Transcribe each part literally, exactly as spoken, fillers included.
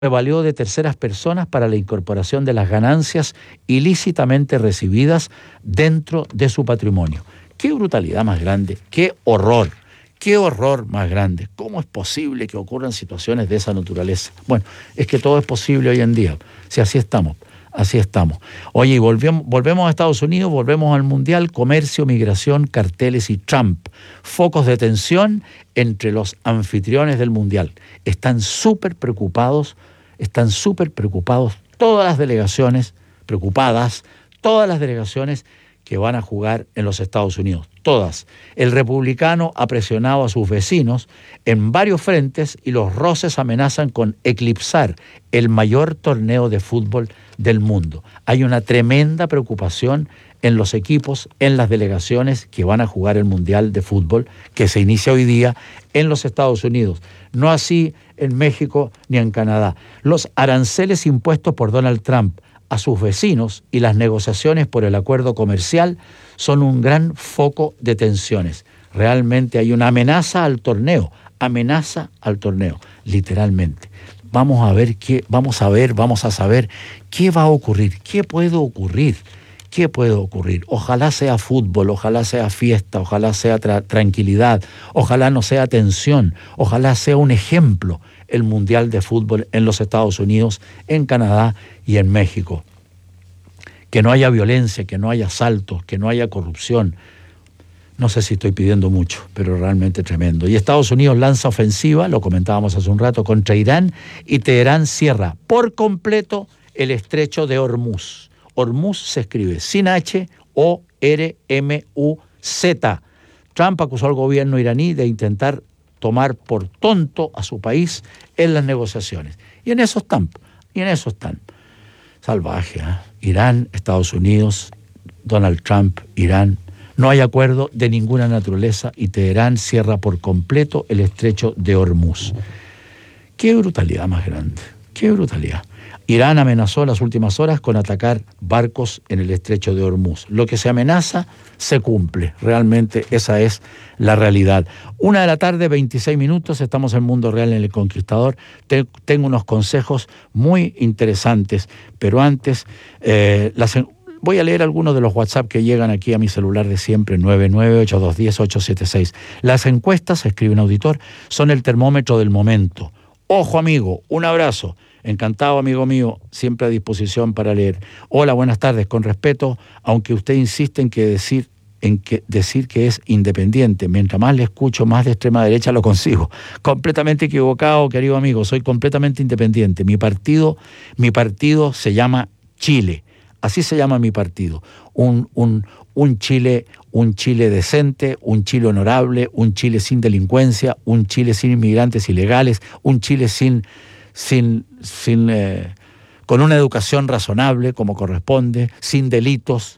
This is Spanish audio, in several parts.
valió de terceras personas para la incorporación de las ganancias ilícitamente recibidas dentro de su patrimonio. ¡Qué brutalidad más grande! ¡Qué horror! ¡Qué horror más grande! ¿Cómo es posible que ocurran situaciones de esa naturaleza? Bueno, es que todo es posible hoy en día. Si así estamos, así estamos. Oye, y volvemos, volvemos a Estados Unidos, volvemos al Mundial, comercio, migración, carteles y Trump. Focos de tensión entre los anfitriones del Mundial. Están súper preocupados, están súper preocupados todas las delegaciones, preocupadas, todas las delegaciones que van a jugar en los Estados Unidos, todas. El republicano ha presionado a sus vecinos en varios frentes y los roces amenazan con eclipsar el mayor torneo de fútbol del mundo. Hay una tremenda preocupación en los equipos, en las delegaciones que van a jugar el Mundial de Fútbol, que se inicia hoy día en los Estados Unidos. No así en México ni en Canadá. Los aranceles impuestos por Donald Trump a sus vecinos y las negociaciones por el acuerdo comercial son un gran foco de tensiones. Realmente hay una amenaza al torneo, amenaza al torneo, literalmente. Vamos a ver qué, vamos a ver, vamos a saber qué va a ocurrir, qué puede ocurrir, qué puede ocurrir. Ojalá sea fútbol, ojalá sea fiesta, ojalá sea tra- tranquilidad, ojalá no sea tensión, ojalá sea un ejemplo el Mundial de Fútbol en los Estados Unidos, en Canadá y en México. Que no haya violencia, que no haya asaltos, que no haya corrupción. No sé si estoy pidiendo mucho, pero realmente tremendo. Y Estados Unidos lanza ofensiva, lo comentábamos hace un rato, contra Irán, y Teherán cierra por completo el estrecho de Hormuz. Hormuz se escribe sin H, O R M U Z. Trump acusó al gobierno iraní de intentar tomar por tonto a su país en las negociaciones. Y en eso están, y en eso están. Salvaje, ¿eh? Irán, Estados Unidos, Donald Trump, Irán. No hay acuerdo de ninguna naturaleza y Teherán cierra por completo el estrecho de Hormuz. Qué brutalidad más grande, qué brutalidad. Irán amenazó en las últimas horas con atacar barcos en el estrecho de Hormuz. Lo que se amenaza se cumple. Realmente esa es la realidad. Una de la tarde, veintiséis minutos, estamos en Mundo Real en El Conquistador. Te, tengo unos consejos muy interesantes, pero antes eh, las, voy a leer algunos de los WhatsApp que llegan aquí a mi celular de siempre, nueve nueve ocho dos uno cero ocho siete seis. Las encuestas, escribe un auditor, son el termómetro del momento. Ojo, amigo, un abrazo. Encantado, amigo mío, siempre a disposición para leer. Hola, buenas tardes. Con respeto, aunque usted insiste en que decir, en que decir que es independiente, mientras más le escucho, más de extrema derecha lo consigo. Completamente equivocado, querido amigo. Soy completamente independiente. Mi partido, mi partido se llama Chile. Así se llama mi partido. Un, un, un Chile, un Chile decente, un Chile honorable, un Chile sin delincuencia, un Chile sin inmigrantes ilegales, un Chile sin sin, sin eh, con una educación razonable como corresponde, sin delitos.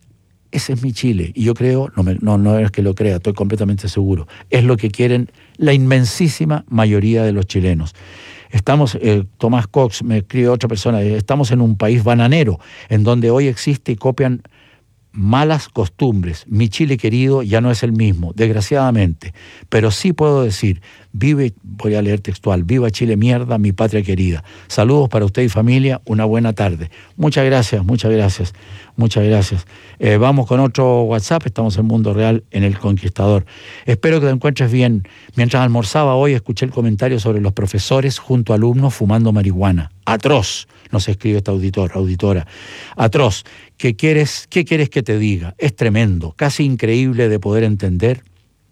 Ese es mi Chile y yo creo, no, me, no, no es que lo crea, estoy completamente seguro, es lo que quieren la inmensísima mayoría de los chilenos. Estamos, eh, Tomás Cox, me escribe otra persona, estamos en un país bananero, en donde hoy existe y copian malas costumbres. Mi Chile querido ya no es el mismo, desgraciadamente, pero sí puedo decir, vive, voy a leer textual, viva Chile mierda, mi patria querida. Saludos para usted y familia, una buena tarde. Muchas gracias, muchas gracias, muchas gracias. Eh, vamos con otro WhatsApp, estamos en Mundo Real en El Conquistador. Espero que te encuentres bien. Mientras almorzaba hoy escuché el comentario sobre los profesores junto a alumnos fumando marihuana. Atroz, nos escribe esta auditor, auditora. Atroz. ¿Qué quieres, ¿Qué quieres que te diga? Es tremendo, casi increíble de poder entender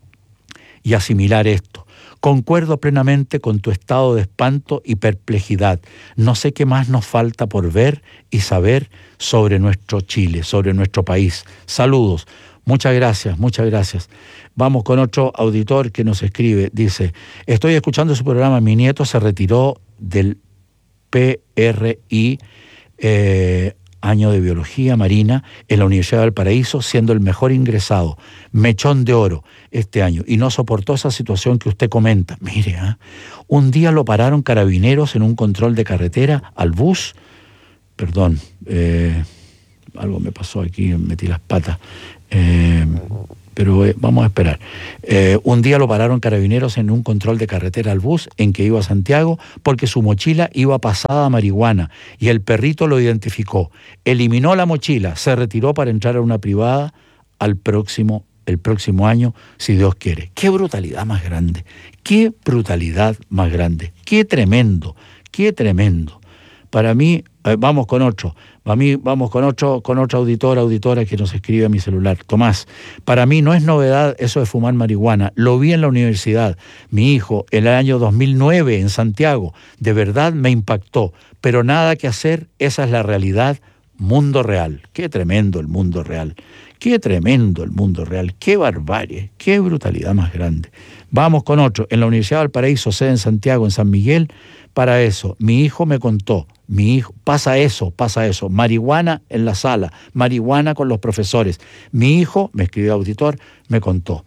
y asimilar esto. Concuerdo plenamente con tu estado de espanto y perplejidad. No sé qué más nos falta por ver y saber sobre nuestro Chile, sobre nuestro país. Saludos. Muchas gracias, muchas gracias. Vamos con otro auditor que nos escribe. Dice, estoy escuchando su programa. Mi nieto se retiró del P R I, eh, año de biología marina, en la Universidad del Paraíso, siendo el mejor ingresado, mechón de oro este año, y no soportó esa situación que usted comenta. Mire, ¿eh? un día lo pararon carabineros en un control de carretera al bus, perdón, eh, algo me pasó aquí, metí las patas, eh, pero eh, vamos a esperar. Eh, un día lo pararon carabineros en un control de carretera al bus en que iba a Santiago porque su mochila iba pasada a marihuana y el perrito lo identificó. Eliminó la mochila, se retiró para entrar a una privada al próximo, el próximo año, si Dios quiere. ¡Qué brutalidad más grande! ¡Qué brutalidad más grande! ¡Qué tremendo! ¡Qué tremendo! Para mí, eh, vamos con otro. Para mí, vamos con otro, con otra auditora, auditora que nos escribe a mi celular. Tomás, para mí no es novedad eso de fumar marihuana. Lo vi en la universidad. Mi hijo, en el año dos mil nueve, en Santiago. De verdad me impactó. Pero nada que hacer, esa es la realidad. Mundo real. Qué tremendo el mundo real. Qué tremendo el mundo real. Qué barbarie. Qué brutalidad más grande. Vamos con otro. En la Universidad de Valparaíso, sede en Santiago, en San Miguel, para eso, mi hijo me contó, mi hijo, pasa eso, pasa eso, marihuana en la sala, marihuana con los profesores. Mi hijo, me escribió auditor, me contó.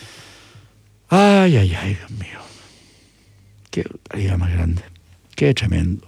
Ay, ay, ay, Dios mío. Qué brutalidad más grande. Qué tremendo.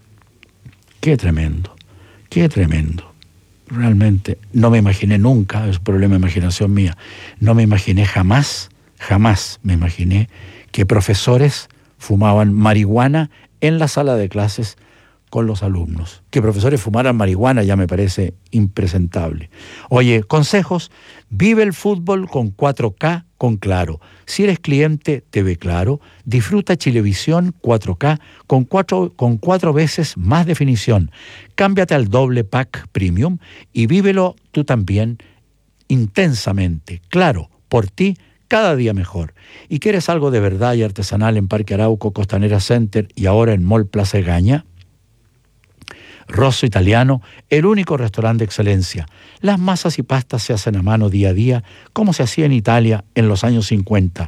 Qué tremendo. Qué tremendo. Realmente no me imaginé nunca, es un problema de imaginación mía, no me imaginé jamás, jamás me imaginé que profesores fumaban marihuana en la sala de clases con los alumnos. Que profesores fumaran marihuana ya me parece impresentable. Oye, consejos, vive el fútbol con cuatro K con Claro. Si eres cliente T V Claro, disfruta Chilevisión cuatro K con cuatro, con cuatro veces más definición. Cámbiate al doble pack premium y vívelo tú también intensamente. Claro, por ti, cada día mejor. ¿Y quieres algo de verdad y artesanal en Parque Arauco, Costanera Center y ahora en Mall Plaza Egaña? Rosso Italiano, el único restaurante de excelencia. Las masas y pastas se hacen a mano día a día, como se hacía en Italia en los años cincuenta.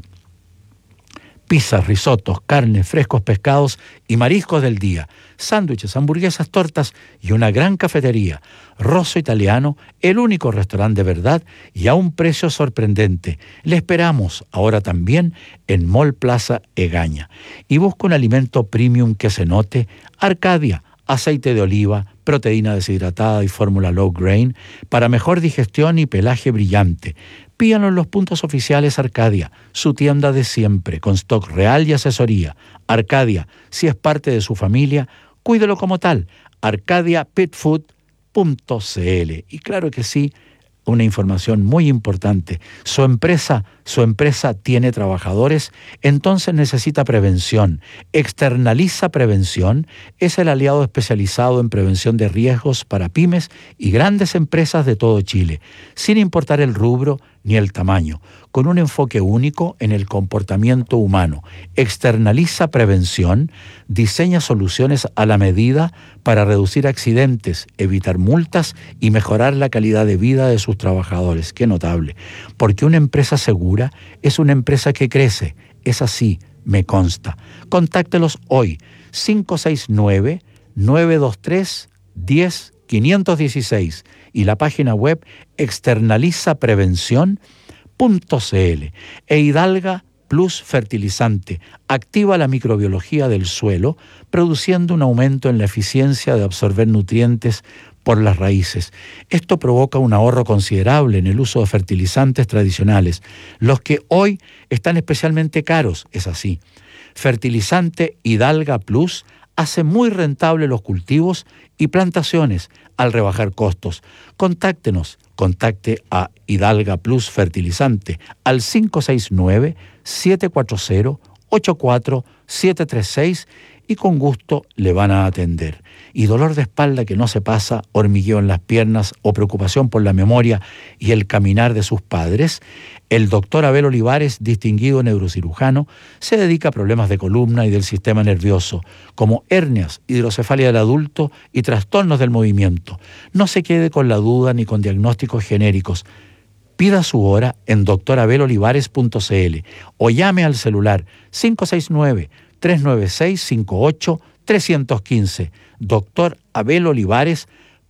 Pizzas, risotos, carnes, frescos pescados y mariscos del día, sándwiches, hamburguesas, tortas y una gran cafetería. Rosso Italiano, el único restaurante de verdad y a un precio sorprendente. Le esperamos ahora también en Mall Plaza Egaña. Y busca un alimento premium que se note. Arcadia, aceite de oliva, proteína deshidratada y fórmula low grain para mejor digestión y pelaje brillante. Pídanlo en los puntos oficiales Arcadia, su tienda de siempre, con stock real y asesoría. Arcadia, si es parte de su familia, cuídelo como tal. arcadia pet food punto c l. Y claro que sí, una información muy importante. Su empresa, su empresa tiene trabajadores, entonces necesita prevención. Externaliza Prevención es el aliado especializado en prevención de riesgos para pymes y grandes empresas de todo Chile, sin importar el rubro ni el tamaño, con un enfoque único en el comportamiento humano. Externaliza Prevención diseña soluciones a la medida para reducir accidentes, evitar multas y mejorar la calidad de vida de sus trabajadores. Qué notable, porque una empresa segura es una empresa que crece. Es así, me consta. Contáctelos hoy, cinco seis nueve, nueve dos tres, uno cero cinco uno seis y la página web externaliza prevención punto c l. E Hidalga Plus Fertilizante activa la microbiología del suelo, produciendo un aumento en la eficiencia de absorber nutrientes por las raíces. Esto provoca un ahorro considerable en el uso de fertilizantes tradicionales, los que hoy están especialmente caros, es así. Fertilizante Hidalga Plus hace muy rentable los cultivos y plantaciones al rebajar costos. Contáctenos, contacte a Hidalga Plus Fertilizante al cinco seis nueve, siete cuatro cero, ocho cuatro siete tres seis y con gusto le van a atender. Y dolor de espalda que no se pasa, hormigueo en las piernas o preocupación por la memoria y el caminar de sus padres, el doctor Abel Olivares, distinguido neurocirujano, se dedica a problemas de columna y del sistema nervioso, como hernias, hidrocefalia del adulto y trastornos del movimiento. No se quede con la duda ni con diagnósticos genéricos. Pida su hora en doctor abel olivares punto c l o llame al celular cinco seis nueve, tres nueve seis, cinco ocho tres uno cinco. doctor abel olivares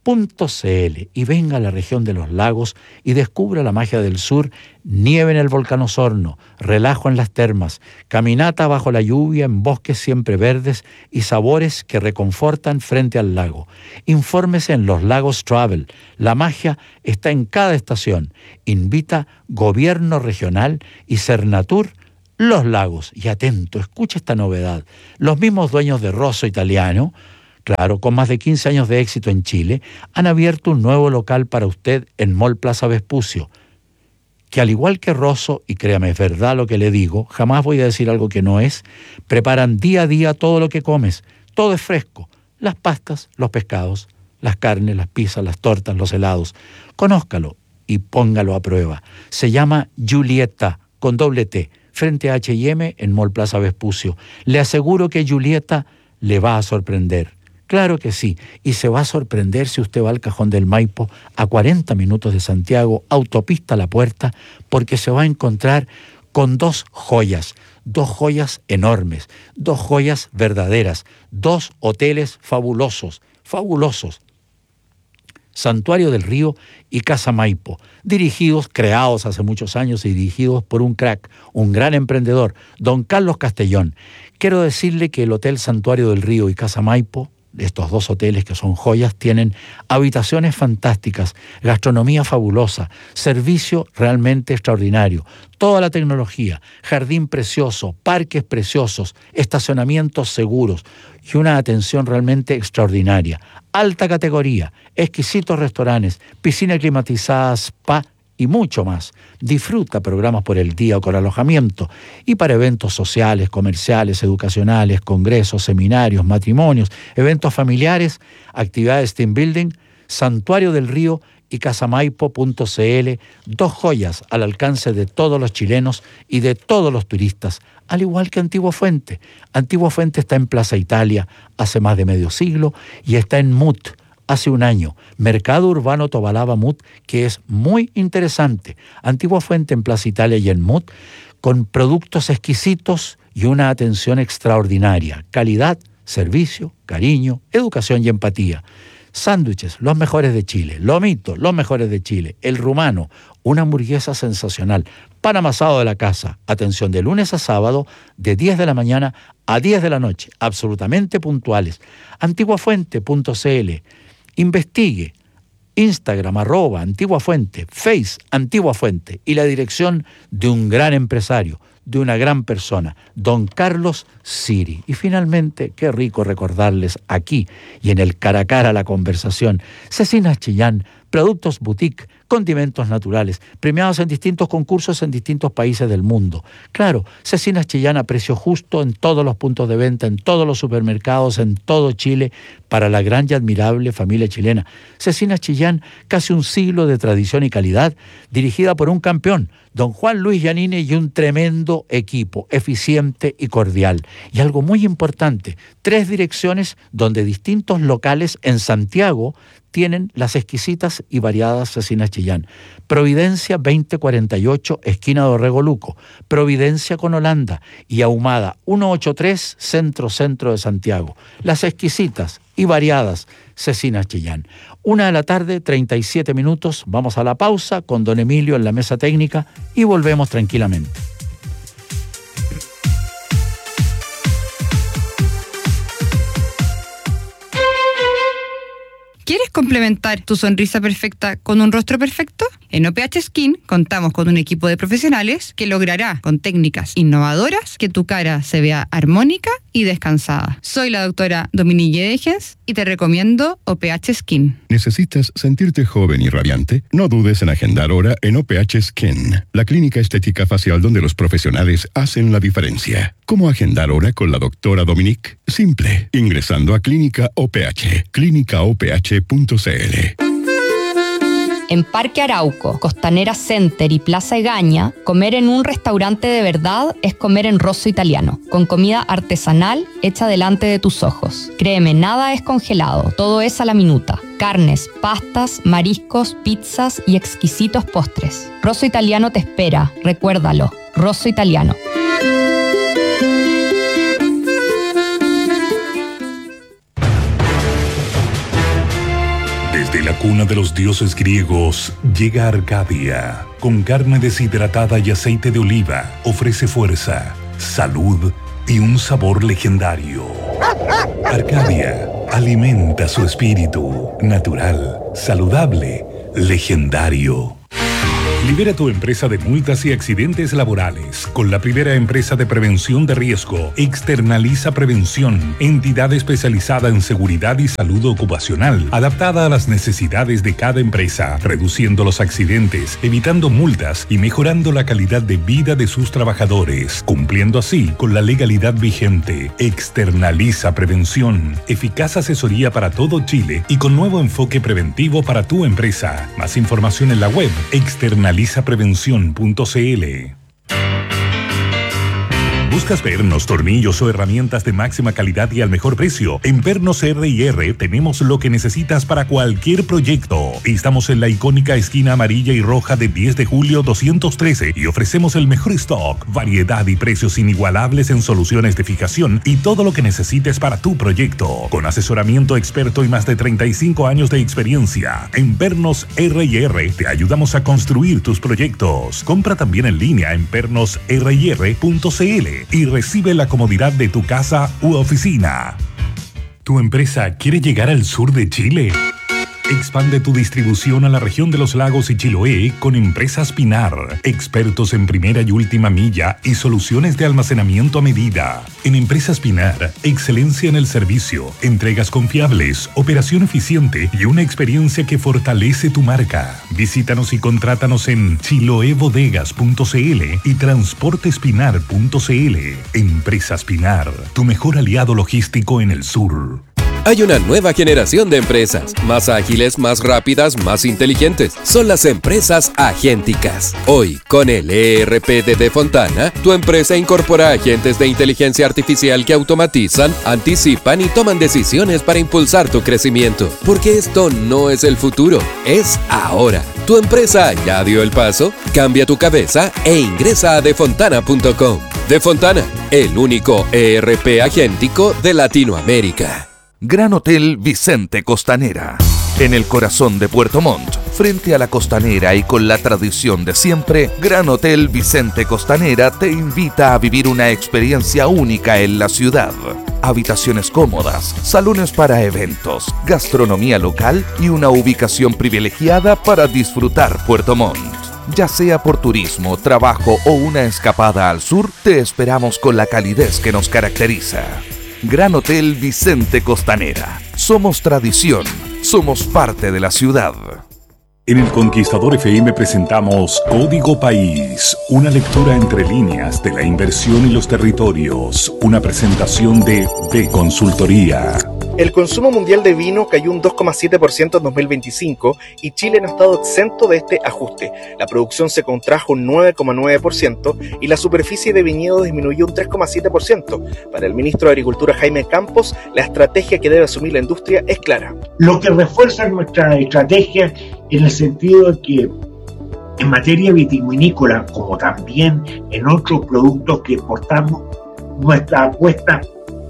.cl y venga a la región de los lagos y descubra la magia del sur, nieve en el volcán Osorno, relajo en las termas, caminata bajo la lluvia en bosques siempre verdes y sabores que reconfortan frente al lago. Infórmese en Los Lagos Travel. La magia está en cada estación. Invita Gobierno Regional y Cernatur Los Lagos. Y atento, escuche esta novedad. Los mismos dueños de Rosso Italiano, claro, con más de quince años de éxito en Chile, han abierto un nuevo local para usted en Mall Plaza Vespucio, que al igual que Rosso, y créame, es verdad lo que le digo, jamás voy a decir algo que no es, preparan día a día todo lo que comes, todo es fresco, las pastas, los pescados, las carnes, las pizzas, las tortas, los helados. Conózcalo y póngalo a prueba. Se llama Julieta, con doble T, frente a H y M en Mall Plaza Vespucio. Le aseguro que Julieta le va a sorprender. Claro que sí, y se va a sorprender si usted va al Cajón del Maipo, a cuarenta minutos de Santiago, autopista a la puerta, porque se va a encontrar con dos joyas, dos joyas enormes, dos joyas verdaderas, dos hoteles fabulosos, fabulosos. Santuario del Río y Casa Maipo, dirigidos, creados hace muchos años y dirigidos por un crack, un gran emprendedor, don Carlos Castellón. Quiero decirle que el Hotel Santuario del Río y Casa Maipo, estos dos hoteles que son joyas, tienen habitaciones fantásticas, gastronomía fabulosa, servicio realmente extraordinario, toda la tecnología, jardín precioso, parques preciosos, estacionamientos seguros y una atención realmente extraordinaria. Alta categoría, exquisitos restaurantes, piscina climatizada, spa y mucho más. Disfruta programas por el día o con alojamiento y para eventos sociales, comerciales, educacionales, congresos, seminarios, matrimonios, eventos familiares, actividades team building, Santuario del Río y casamaipo punto cl, dos joyas al alcance de todos los chilenos y de todos los turistas, al igual que Antigua Fuente. Antigua Fuente está en Plaza Italia hace más de medio siglo y está en M U T hace un año, Mercado Urbano Tobalaba M U T, que es muy interesante. Antigua Fuente en Plaza Italia y en M U T, con productos exquisitos y una atención extraordinaria, calidad, servicio, cariño, educación y empatía. Sándwiches, los mejores de Chile. Lomito, los mejores de Chile. El rumano, una hamburguesa sensacional. Pan amasado de la casa. Atención de lunes a sábado, de diez de la mañana a diez de la noche. Absolutamente puntuales. antiguafuente punto cl. Investigue. Instagram, arroba, Antigua Fuente. Face, Antigua Fuente. Y la dirección de un gran empresario, de una gran persona, don Carlos Siri. Y finalmente, qué rico recordarles aquí y en el cara a cara la conversación, Cecinas Chillán, productos boutique, condimentos naturales, premiados en distintos concursos en distintos países del mundo. Claro, Cecinas Chillán a precio justo en todos los puntos de venta, en todos los supermercados, en todo Chile, para la gran y admirable familia chilena. Cecinas Chillán, casi un siglo de tradición y calidad, dirigida por un campeón, don Juan Luis Giannini, y un tremendo equipo, eficiente y cordial. Y algo muy importante, tres direcciones donde distintos locales en Santiago tienen las exquisitas y variadas Cecinas Chillán. Providencia veinte cuarenta y ocho, esquina Dorrego Luco. Providencia con Holanda y Ahumada ciento ochenta y tres, centro centro de Santiago. Las exquisitas y variadas Cecinas Chillán. Una de la tarde, treinta y siete minutos. Vamos a la pausa con don Emilio en la mesa técnica y volvemos tranquilamente. ¿Quieres complementar tu sonrisa perfecta con un rostro perfecto? En O P H Skin contamos con un equipo de profesionales que logrará con técnicas innovadoras que tu cara se vea armónica y descansada. Soy la doctora Dominique Degens y te recomiendo O P H Skin. ¿Necesitas sentirte joven y radiante? No dudes en agendar hora en O P H Skin, la clínica estética facial donde los profesionales hacen la diferencia. ¿Cómo agendar hora con la doctora Dominique? Simple, ingresando a Clínica O P H, clínica o p h punto c l. En Parque Arauco, Costanera Center y Plaza Egaña, comer en un restaurante de verdad es comer en Rosso Italiano, con comida artesanal hecha delante de tus ojos. Créeme, nada es congelado, todo es a la minuta. Carnes, pastas, mariscos, pizzas y exquisitos postres. Rosso Italiano te espera, recuérdalo, Rosso Italiano. Desde De la cuna de los dioses griegos llega Arcadia. Con carne deshidratada y aceite de oliva, ofrece fuerza, salud y un sabor legendario. Arcadia alimenta su espíritu, natural, saludable, legendario. Libera tu empresa de multas y accidentes laborales con la primera empresa de prevención de riesgo, Externaliza Prevención, entidad especializada en seguridad y salud ocupacional, adaptada a las necesidades de cada empresa, reduciendo los accidentes, evitando multas y mejorando la calidad de vida de sus trabajadores, cumpliendo así con la legalidad vigente. Externaliza Prevención, eficaz asesoría para todo Chile y con nuevo enfoque preventivo para tu empresa. Más información en la web externaliza prevención punto c l. ¿Buscas pernos, tornillos o herramientas de máxima calidad y al mejor precio? En Pernos R y R tenemos lo que necesitas para cualquier proyecto. Estamos en la icónica esquina amarilla y roja de diez de julio doscientos trece y ofrecemos el mejor stock, variedad y precios inigualables en soluciones de fijación y todo lo que necesites para tu proyecto. Con asesoramiento experto y más de treinta y cinco años de experiencia. En Pernos R y R te ayudamos a construir tus proyectos. Compra también en línea en pernos r y r punto c l y recibe la comodidad de tu casa u oficina. ¿Tu empresa quiere llegar al sur de Chile? Expande tu distribución a la región de los lagos y Chiloé con Empresas Pinar, expertos en primera y última milla y soluciones de almacenamiento a medida. En Empresas Pinar, excelencia en el servicio, entregas confiables, operación eficiente y una experiencia que fortalece tu marca. Visítanos y contrátanos en chiloebodegas punto c l y transportespinar punto c l. Empresas Pinar, tu mejor aliado logístico en el sur. Hay una nueva generación de empresas, más ágiles, más rápidas, más inteligentes. Son las empresas agénticas. Hoy, con el E R P de Defontana, tu empresa incorpora agentes de inteligencia artificial que automatizan, anticipan y toman decisiones para impulsar tu crecimiento. Porque esto no es el futuro, es ahora. ¿Tu empresa ya dio el paso? Cambia tu cabeza e ingresa a defontana punto com. Defontana, el único E R P agéntico de Latinoamérica. Gran Hotel Vicente Costanera. En el corazón de Puerto Montt, frente a la costanera y con la tradición de siempre, Gran Hotel Vicente Costanera te invita a vivir una experiencia única en la ciudad. Habitaciones cómodas, salones para eventos, gastronomía local y una ubicación privilegiada para disfrutar Puerto Montt. Ya sea por turismo, trabajo o una escapada al sur, te esperamos con la calidez que nos caracteriza. Gran Hotel Vicente Costanera. Somos tradición, somos parte de la ciudad. En El Conquistador F M presentamos Código País, una lectura entre líneas de la inversión y los territorios, una presentación de B Consultoría. El consumo mundial de vino cayó un dos coma siete por ciento en dos mil veinticinco y Chile no ha estado exento de este ajuste. La producción se contrajo un nueve coma nueve por ciento y la superficie de viñedo disminuyó un tres coma siete por ciento. Para el ministro de Agricultura Jaime Campos, la estrategia que debe asumir la industria es clara. Lo que refuerza nuestra estrategia en el sentido de que en materia vitivinícola, como también en otros productos que exportamos, nuestra apuesta,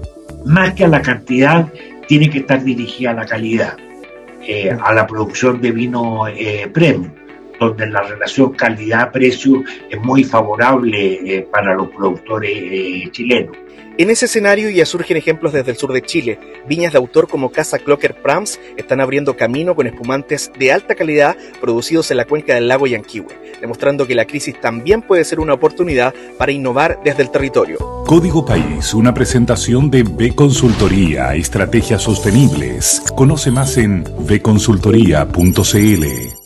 más que a la cantidad, tiene que estar dirigida a la calidad, eh, a la producción de vino eh, premium, donde la relación calidad-precio es muy favorable eh, para los productores eh, chilenos. En ese escenario ya surgen ejemplos desde el sur de Chile. Viñas de autor como Casa Clocker Prams están abriendo camino con espumantes de alta calidad producidos en la cuenca del lago Yanquihue, demostrando que la crisis también puede ser una oportunidad para innovar desde el territorio. Código País, una presentación de B Consultoría, estrategias sostenibles. Conoce más en b consultoría punto c l.